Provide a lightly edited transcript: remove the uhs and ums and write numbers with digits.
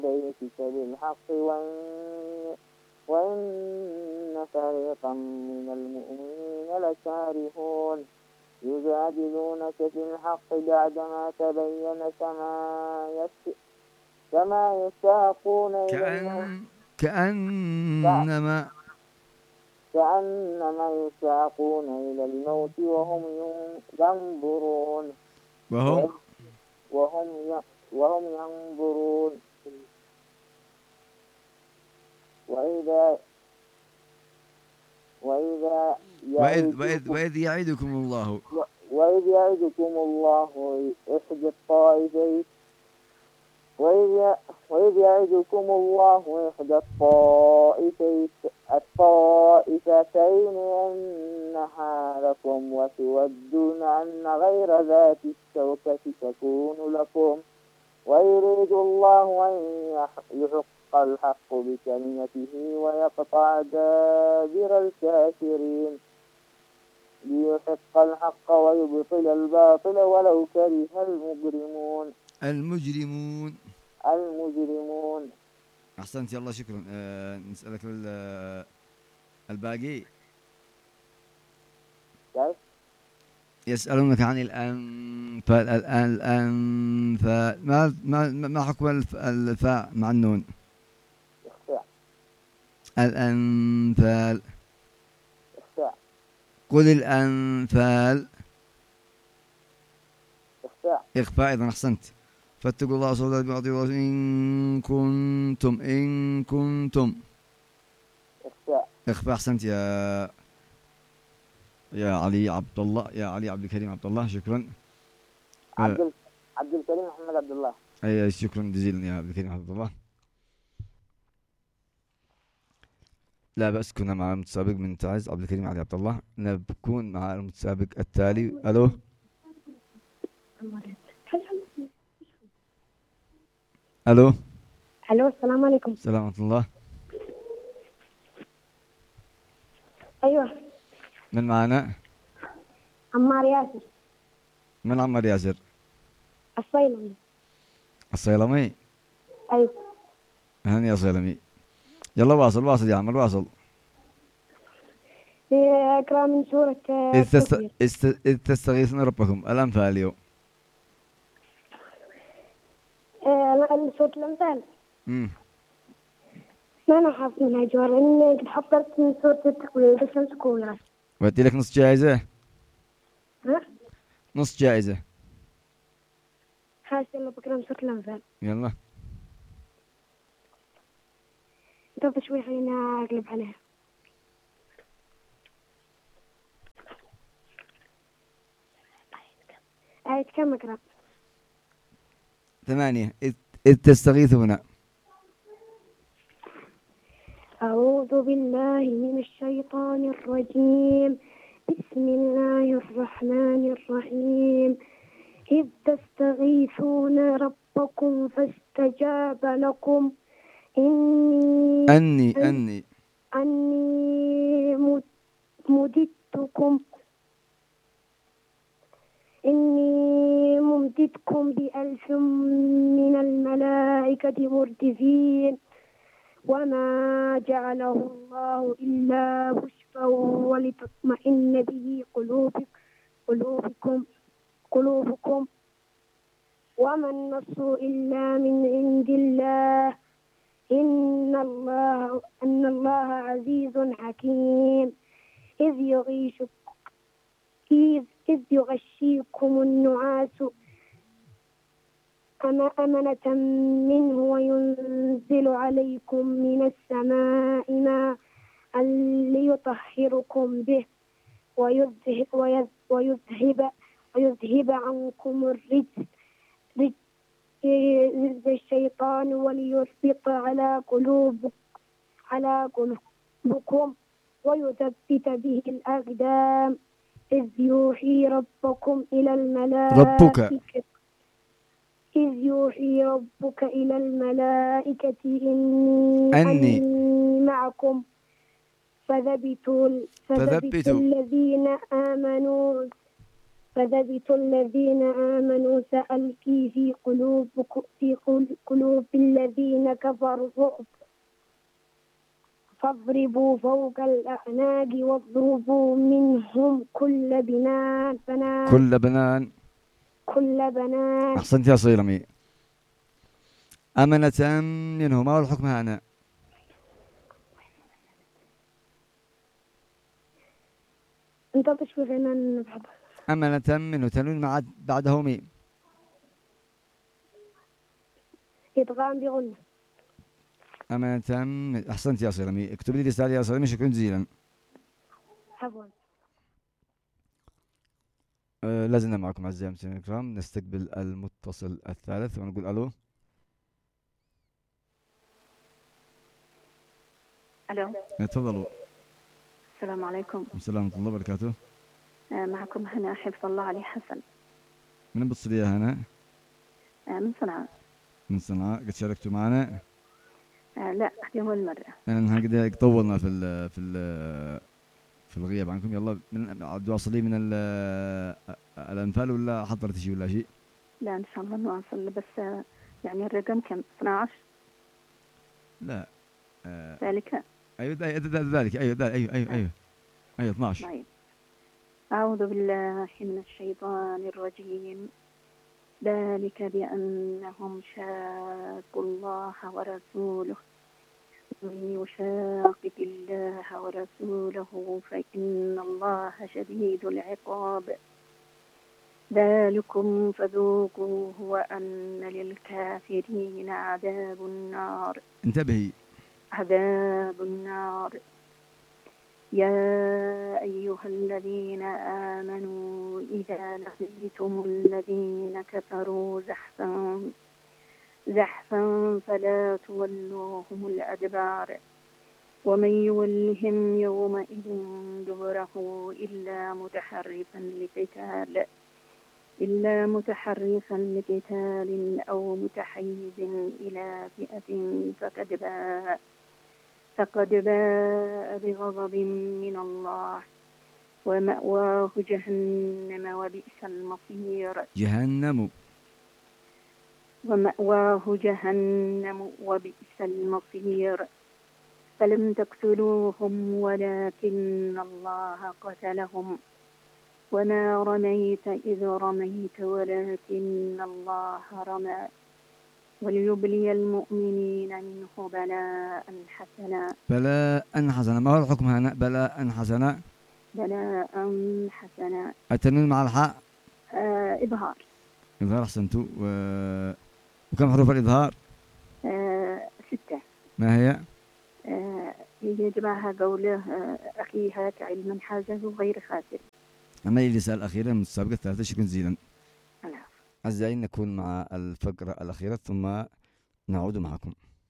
بيتك بالحق وإن فريقا من المؤمنين لكارهون يجادلونك في الحق بعدما تبين كما يساقون إلى الموت كأنما يساقون إلى الموت وهم ينظرون وهم ينظرون وإذ يعدكم الله إحدى الطائفتين وإذ يعدكم الله إحدى الطائفتين أنها لكم وتودون أن غير ذات الشوكة تكون لكم ويريد الله أن يحق الحق بكلمته ويقطع دابر الكافرين ليحق الحق ويبطل الباطل ولو كره المجرمون. أحسنت. يلا شكرا. نسألك الباقي. يسألونك عن الأنفال. ما حكم الفاء مع النون؟ الأنفال. قل الأنفال. إخفاء. إذن أحسنت. فاتقوا الله صلى الله عليه وسلم إن كنتم إخفاء. أحسنت يا علي عبد الله، يا علي عبد الكريم عبد الله. شكرا. عبد الكريم محمد عبد الله. أي شكرا جزيلا يا عبد الكريم عبد الله. لا بأس. كنا مع المتسابق من تعز عبد الكريم علي عبد الله. نكون مع المتسابق التالي. ألو. السلام عليكم. السلام ورحمة الله. أيوة. من معنا؟ عمار ياسر. من عمار ياسر؟ الصيلمي. أيوة. هني يا صيلمي. يلا واصل يا عمر واصل. اقرأ من سورة إذ تستغيثون ربكم. الأنفال اليوم. سورة الأنفال. ما أنا حافظ منها جوار لأني قد حضرت من سورة التكوير بس نسكوها. ودي لك نص جائزة. ها؟ نص جائزة. خلاص يلا بقرأ من سورة الأنفال. يلا. طب شوي خلينا أقلب عليها. آية كم أقرأ؟ 8. إذ تستغيثون. أعوذ بالله من الشيطان الرجيم. بسم الله الرحمن الرحيم. إذ تستغيثون ربكم فاستجاب لكم أني ممددكم ب1000 من الملائكة مردفين وما جعله الله إلا بشرا ولتطمئن به قلوبكم وما النصر إلا من عند الله إن الله عزيز حكيم. إذ يغشيكم النعاس أمنة منه وينزل عليكم من السماء ماء ليطهركم به ويذهب عنكم الرجز الشيطان وليربط على قلوبكم ويثبت به الأقدام. إذ يوحي ربك إلى الملائكة إني معكم فثبتوا الذين آمنوا فثبت الذين آمنوا سألقي في قلوب الذين كفروا الرعب فاضربوا فوق الأعناق واضربوا منهم كل بنان. كل بنان. أحسنت يا صيرمي. أمنة منه، ما هو الحكم هنا؟ انت تشوف هنا بحب أمنة منه تنوين مع بعده ميم. إدغام بغنة. أمنة أحسنت يا صيرمي. اكتب لي رسالة يا صيرمي، شكرا جزيلا. عفوا. لازلنا معكم أعزائي المستمعين الكرام، نستقبل المتصل الثالث ونقول ألو. ألو. تفضلوا. السلام عليكم. السلام ورحمة الله وبركاته. معكم هنا حفظ الله علي حسن. من بتصل يا هنا؟ من صنعاء. من صنعاء. قد شاركتوا معنا؟ لا، هذه أول مرة. أنا قد طولنا في الغياب عنكم. يلا عاد واصلين من الأنفال ولا حضرت شيء ولا شيء؟ لا إن شاء الله نواصل، بس يعني الرقم كم؟ 12؟ لا ذلك. أيوة ذلك. أيوة 12. طيب. أعوذ بالله من الشيطان الرجيم. ذلك بأنهم شاقوا الله ورسوله ومن يشاقق الله ورسوله فإن الله شديد العقاب. ذلكم فذوقوه وأن للكافرين عذاب النار. انتبهي. عذاب النار. يا أيها الذين آمنوا إذا لقيتم الذين كفروا زحفا فلا تولوهم الأدبار ومن يولهم يومئذ دبره إلا متحرفا لقتال أو متحيز إلى فئة فقد باء بغضب من الله ومأواه جهنم وبئس المصير. ومأواه جهنم وبئس المصير. فلم تقتلوهم ولكن الله قتلهم وما رميت إذ رميت ولكن الله رمى وليبلي المؤمنين منه بلاء حسنا. ما هو الحكم هنا؟ بلاء حسنا. التنوين مع الحاء. إظهار. أحسنتوا. وكم حروف الإظهار؟ 6. ما هي؟ يجمعها قوله أخيها كعلم حازه غير خاسر. أما الرسالة الأخيرة من السابقة الثالثة. شكرا جزيلا. العفو. أعزائي نكون مع الفقرة الأخيرة ثم نعود معكم.